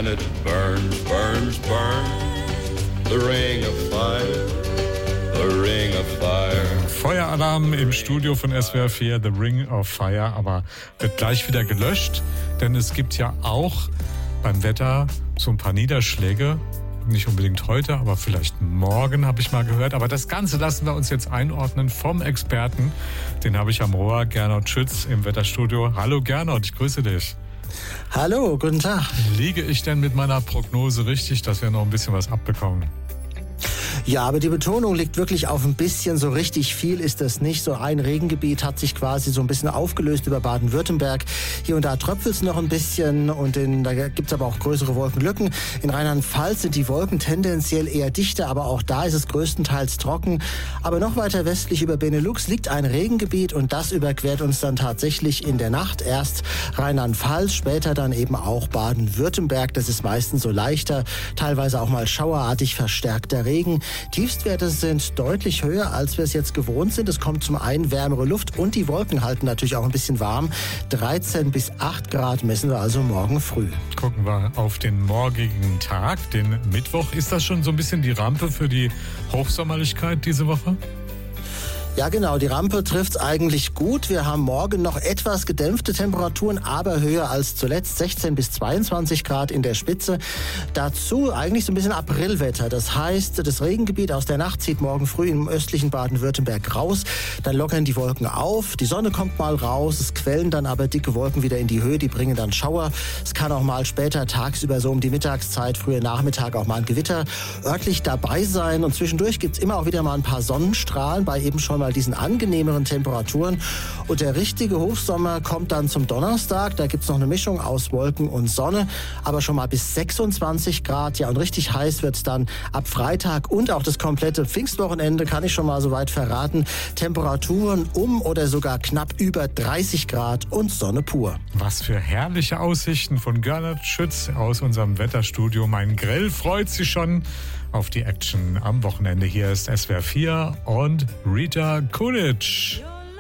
and it burns, burns, burns. The ring of fire, the ring of fire. Feueralarm im Studio von SWR 4, The Ring of Fire, aber wird gleich wieder gelöscht, denn es gibt ja auch beim Wetter so ein paar Niederschläge. Nicht unbedingt heute, aber vielleicht morgen, habe ich mal gehört. Aber das Ganze lassen wir uns jetzt einordnen vom Experten. Den habe ich am Rohr, Gernot Schütz im Wetterstudio. Hallo Gernot, ich grüße dich. Hallo, guten Tag. Liege ich denn mit meiner Prognose richtig, dass wir noch ein bisschen was abbekommen? Ja, aber die Betonung liegt wirklich auf ein bisschen. So richtig viel ist das nicht. So ein Regengebiet hat sich quasi so ein bisschen aufgelöst über Baden-Württemberg. Hier und da tröpfelt es noch ein bisschen und da gibt es aber auch größere Wolkenlücken. In Rheinland-Pfalz sind die Wolken tendenziell eher dichter, aber auch da ist es größtenteils trocken. Aber noch weiter westlich über Benelux liegt ein Regengebiet und das überquert uns dann tatsächlich in der Nacht. Erst Rheinland-Pfalz, später dann eben auch Baden-Württemberg. Das ist meistens so leichter, teilweise auch mal schauerartig verstärkter Regen. Tiefstwerte sind deutlich höher, als wir es jetzt gewohnt sind. Es kommt zum einen wärmere Luft und die Wolken halten natürlich auch ein bisschen warm. 13 bis 8 Grad messen wir also morgen früh. Gucken wir auf den morgigen Tag, den Mittwoch. Ist das schon so ein bisschen die Rampe für die Hochsommerlichkeit diese Woche? Ja genau, die Rampe trifft's eigentlich gut. Wir haben morgen noch etwas gedämpfte Temperaturen, aber höher als zuletzt, 16 bis 22 Grad in der Spitze. Dazu eigentlich so ein bisschen Aprilwetter. Das heißt, das Regengebiet aus der Nacht zieht morgen früh im östlichen Baden-Württemberg raus. Dann lockern die Wolken auf, die Sonne kommt mal raus, es quellen dann aber dicke Wolken wieder in die Höhe, die bringen dann Schauer. Es kann auch mal später tagsüber so um die Mittagszeit, früher Nachmittag auch mal ein Gewitter örtlich dabei sein. Und zwischendurch gibt's immer auch wieder mal ein paar Sonnenstrahlen bei eben schon mal diesen angenehmeren Temperaturen. Und der richtige Hochsommer kommt dann zum Donnerstag. Da gibt's noch eine Mischung aus Wolken und Sonne, aber schon mal bis 26 Grad. Ja, und richtig heiß wird's dann ab Freitag und auch das komplette Pfingstwochenende, kann ich schon mal soweit verraten. Temperaturen um oder sogar knapp über 30 Grad und Sonne pur. Was für herrliche Aussichten von Gernot Schütz aus unserem Wetterstudio. Mein Grill freut sich schon auf die Action am Wochenende. Hier ist SWR 4 und Rita Coolidge.